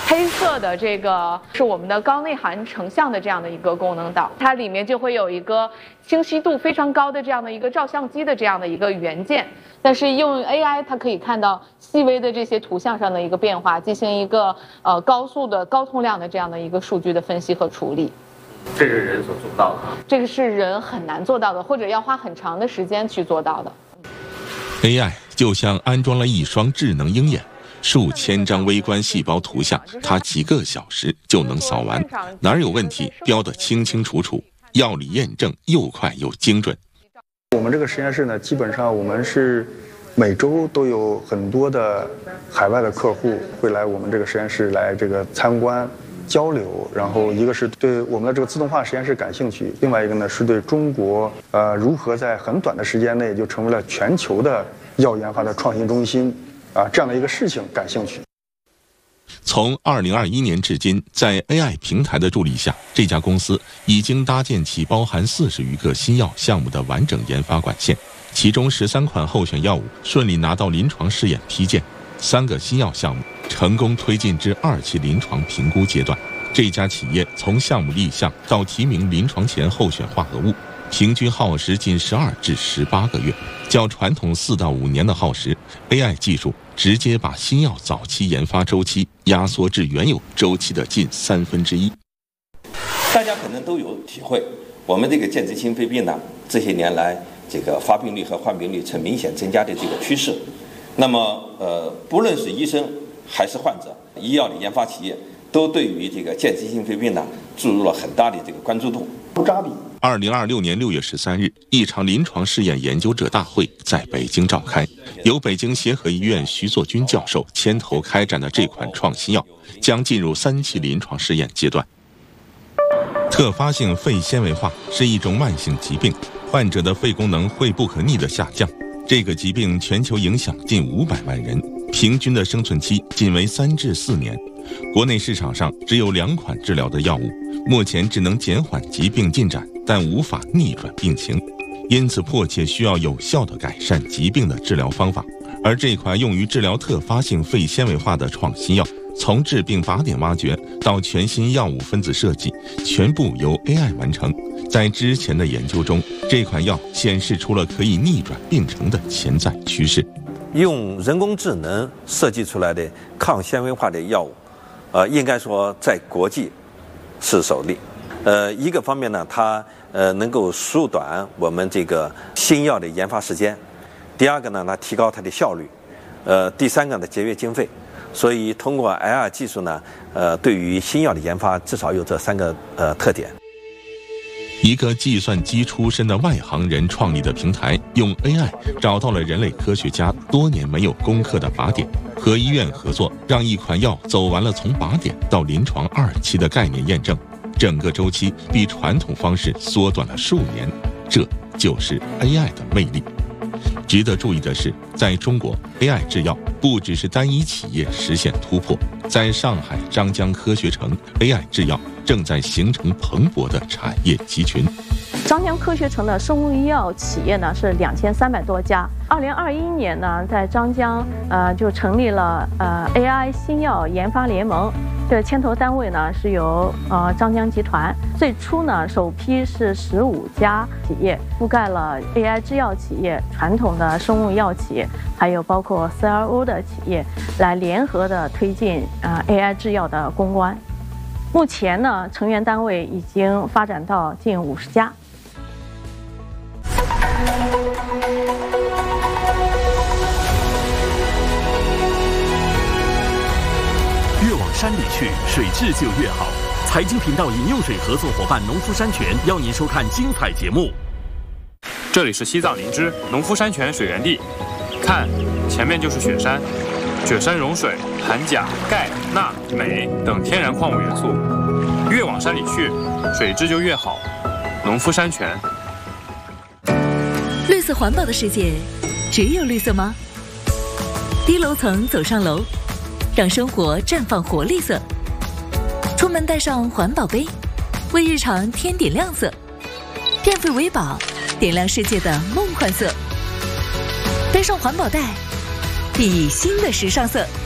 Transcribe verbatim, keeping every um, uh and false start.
黑色的这个是我们的高内涵成像的这样的一个功能岛，它里面就会有一个清晰度非常高的这样的一个照相机的这样的一个元件，但是用 A I 它可以看到细微的这些图像上的一个变化，进行一个呃高速的高通量的这样的一个数据的分析和处理。 这是人所做不到的， 这个是人很难做到的，或者要花很长的时间去做到的。 A I 就像安装了一双智能鹰眼，数千张微观细胞图像，它几个小时就能扫完，哪儿有问题标得清清楚楚，药理验证又快又精准。 我们这个实验室呢，基本上我们是每周都有很多的海外的客户会来我们这个实验室来这个参观交流，然后一个是对我们的这个自动化实验室感兴趣，另外一个呢是对中国呃如何在很短的时间内就成为了全球的药研发的创新中心啊这样的一个事情感兴趣。 从二零二一年至今，在 A I 平台的助力下，这家公司已经搭建起包含四十余个新药项目的完整研发管线，其中十三款候选药物顺利拿到临床试验批件，三个新药项目成功推进至二期临床评估阶段。这家企业从项目立项到提名临床前候选化合物，平均耗时近十二至十八个月，较传统四到五年的耗时 ，A I 技术直接把新药早期研发周期压缩至原有周期的近三分之一。 大家可能都有体会，我们这个间质性肺病呢，这些年来这个发病率和患病率呈明显增加的这个趋势。那么，呃，不论是医生还是患者，医药的研发企业都对于这个间质性肺病呢注入了很大的这个关注度。 二零二六年六月十三日，一场临床试验研究者大会在北京召开，由北京协和医院徐作军教授牵头开展的这款创新药将进入三期临床试验阶段。特发性肺纤维化是一种慢性疾病，患者的肺功能会不可逆地下降。这个疾病全球影响近五百万人，平均的生存期仅为三至四年。国内市场上只有两款治疗的药物，目前只能减缓疾病进展，但无法逆转病情，因此迫切需要有效地改善疾病的治疗方法。而这款用于治疗特发性肺纤维化的创新药，从致病靶点挖掘到全新药物分子设计，全部由 A I 完成。在之前的研究中，这款药显示出了可以逆转病程的潜在趋势。 用人工智能设计出来的抗纤维化的药物，呃，应该说在国际是首例。呃，一个方面呢，它呃能够缩短我们这个新药的研发时间；第二个呢，它提高它的效率；呃，第三个呢，节约经费。所以通过 A I 技术呢，呃，对于新药的研发至少有这三个呃特点。 一个计算机出身的外行人创立的平台，用 A I 找到了人类科学家多年没有攻克的靶点，和医院合作，让一款药走完了从靶点到临床二期的概念验证，整个周期比传统方式缩短了数年。这就是 A I 的魅力。值得注意的是，在中国 A I 制药不只是单一企业实现突破，在上海张江科学城 A I 制药正在形成蓬勃的产业集群。 张江科学城的生物医药企业呢是两千三百多家。二零二一年呢，在张江呃就成立了呃 A I 新药研发联盟。这牵头单位呢是由呃张江集团。最初呢，首批是十五家企业，覆盖了 A I 制药企业、传统的生物药企业，还有包括 C R O 的企业，来联合的推进呃 A I 制药的攻关。目前呢，成员单位已经发展到近五十家。 越往山里去，水质就越好。财经频道饮用水合作伙伴农夫山泉邀您收看精彩节目。 这里是西藏林芝农夫山泉水源地，看，前面就是雪山，雪山融水含钾、钙、钠、镁等天然矿物元素。越往山里去，水质就越好。农夫山泉。 绿色环保的世界，只有绿色吗？低楼层走上楼，让生活绽放活力色。出门带上环保杯，为日常添点亮色。变废为宝，点亮世界的梦幻色。带上环保袋，砥砺新的时尚色。